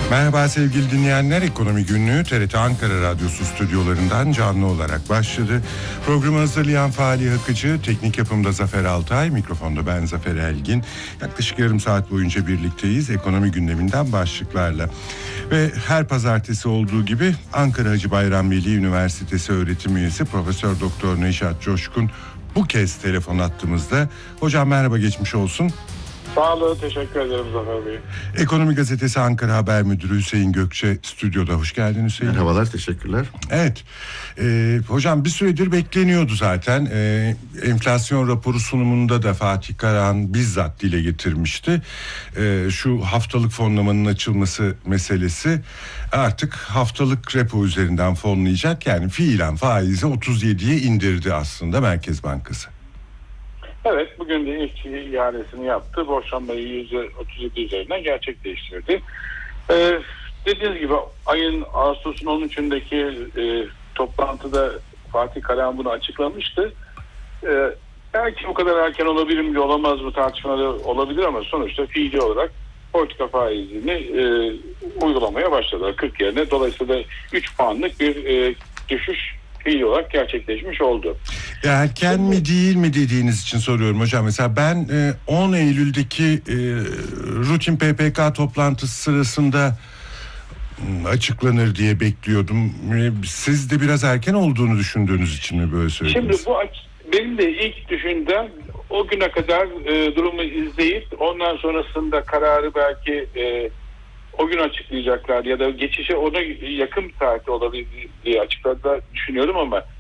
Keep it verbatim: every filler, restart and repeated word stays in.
Merhaba sevgili dinleyenler, Ekonomi Günlüğü T R T Ankara Radyosu stüdyolarından canlı olarak başladı. Programı hazırlayan Fahri Akıcı, teknik yapımda Zafer Altay, mikrofonda ben Zafer Elgin. Yaklaşık yarım saat boyunca birlikteyiz ekonomi gündeminden başlıklarla. Ve her pazartesi olduğu gibi Ankara Hacı Bayram Veli Üniversitesi öğretim üyesi Profesör Doktor Neşat Coşkun bu kez telefon attığımızda. Hocam merhaba, geçmiş olsun. Sağ olun, teşekkür ederim Zafer Bey. Ekonomi Gazetesi Ankara Haber Müdürü Hüseyin Gökçe stüdyoda. Hoş geldin Hüseyin. Merhabalar, teşekkürler. Evet, e, hocam bir süredir bekleniyordu zaten. E, enflasyon raporu sunumunda da Fatih Karahan bizzat dile getirmişti. E, şu haftalık fonlamanın açılması meselesi artık haftalık repo üzerinden fonlayacak. Yani fiilen faizi otuz yediye indirdi aslında Merkez Bankası. Evet, bugün de ilk ihalesini yaptı. Borçlanmayı yüzde otuz yedi üzerinden gerçekleştirdi. Ee, dediğiniz gibi ayın Ağustos'un on üçündeki e, toplantıda Fatih Karahan bunu açıklamıştı. Ee, belki bu kadar erken olabilir mi, olamaz mı tartışmaları olabilir ama sonuçta fiili olarak politika faizini e, uygulamaya başladılar kırk yerine. Dolayısıyla üç puanlık bir e, düşüş fiili olarak gerçekleşmiş oldu. Erken mi değil mi dediğiniz için soruyorum hocam. Mesela ben on Eylül'deki rutin P P K toplantısı sırasında açıklanır diye bekliyordum. Siz de biraz erken olduğunu düşündüğünüz için mi böyle söylediniz? Şimdi bu benim de ilk düşündüğüm o güne kadar e, durumu izleyip ondan sonrasında kararı belki e, o gün açıklayacaklar ya da geçişe ona yakın bir tarihte olabilir diye açıkladılar düşünüyorum ama